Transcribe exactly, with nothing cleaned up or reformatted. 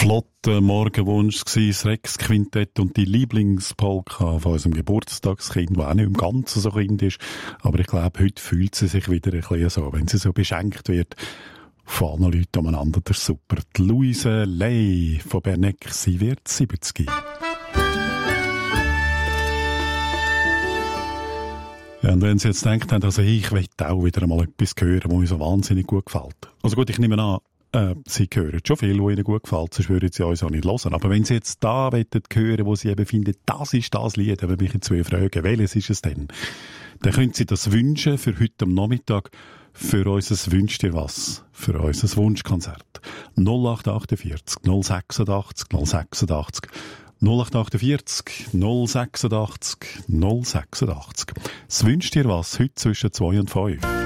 flotter Morgenwunsch gsi, das Rex-Quintett und die Lieblingspolka von unserem Geburtstagskind, das auch nicht im Ganzen so Kind ist. Aber ich glaube, heute fühlt sie sich wieder ein bisschen so, wenn sie so beschenkt wird von anderen Leuten umeinander. Das ist super. Die Luise Ley von Berneck, sie wird siebzig. Ja, und wenn Sie jetzt denkt haben, also ich will auch wieder einmal etwas hören, was mir so wahnsinnig gut gefällt. Also gut, ich nehme an, äh, Sie hören schon viel, was Ihnen gut gefällt, sonst würden Sie uns auch nicht hören. Aber wenn Sie jetzt da wollen hören, wo Sie eben finden, das ist das Lied, dann würde ich zwei fragen, welches ist es denn? Dann können Sie das wünschen für heute am Nachmittag, für unser Wünscht ihr was, für unser Wunschkonzert. null acht achtundvierzig null sechsundachtzig null sechsundachtzig null acht achtundvierzig null sechsundachtzig null sechsundachtzig. Es wünscht dir was, heute zwischen zwei und fünf.